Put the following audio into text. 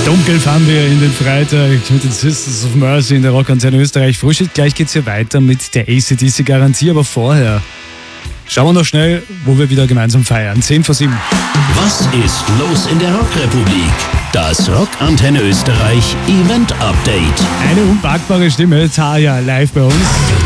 Dunkel fahren wir in den Freitag mit den Sisters of Mercy in der Rockantenne Österreich. Frühstück, gleich geht's hier weiter mit der AC/DC-Garantie, aber vorher schauen wir noch schnell, wo wir wieder gemeinsam feiern. 10:07. Was ist los in der Rockrepublik? Das Rockantenne Österreich Event Update. Eine unpackbare Stimme, Tarja, live bei uns.